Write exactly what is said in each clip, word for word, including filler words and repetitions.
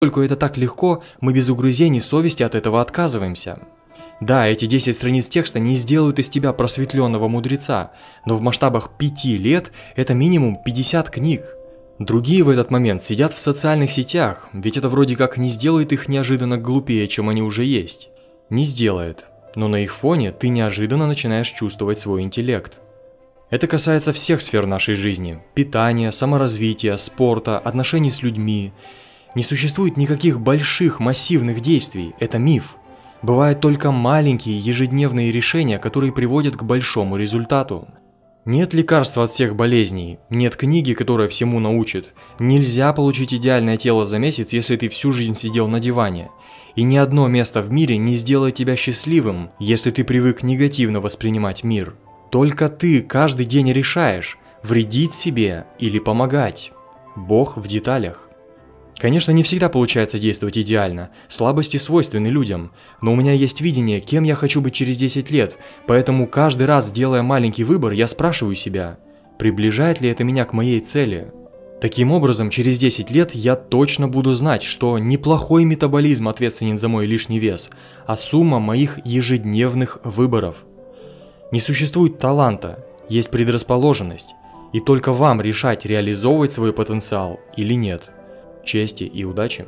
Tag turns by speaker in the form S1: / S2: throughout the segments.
S1: Поскольку это так легко, мы без угрызений совести от этого отказываемся. Да, эти десять страниц текста не сделают из тебя просветленного мудреца, но в масштабах пяти лет это минимум пятьдесят книг. Другие в этот момент сидят в социальных сетях, ведь это вроде как не сделает их неожиданно глупее, чем они уже есть. Не сделает, но на их фоне ты неожиданно начинаешь чувствовать свой интеллект. Это касается всех сфер нашей жизни – питания, саморазвития, спорта, отношений с людьми. Не существует никаких больших, массивных действий, это миф. Бывают только маленькие ежедневные решения, которые приводят к большому результату. Нет лекарства от всех болезней, нет книги, которая всему научит. Нельзя получить идеальное тело за месяц, если ты всю жизнь сидел на диване. И ни одно место в мире не сделает тебя счастливым, если ты привык негативно воспринимать мир. Только ты каждый день решаешь, вредить себе или помогать. Бог в деталях. Конечно, не всегда получается действовать идеально, слабости свойственны людям, но у меня есть видение, кем я хочу быть через десять лет, поэтому каждый раз, делая маленький выбор, я спрашиваю себя, приближает ли это меня к моей цели. Таким образом, через десять лет я точно буду знать, что неплохой метаболизм ответственен за мой лишний вес, а сумма моих ежедневных выборов. Не существует таланта, есть предрасположенность, и только вам решать, реализовывать свой потенциал или нет. Чести и удачи!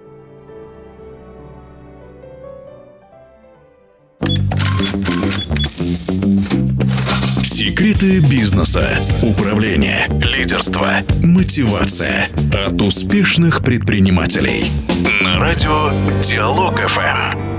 S2: Секреты бизнеса, управления, лидерства, мотивация от успешных предпринимателей. На радио Диалог эф эм.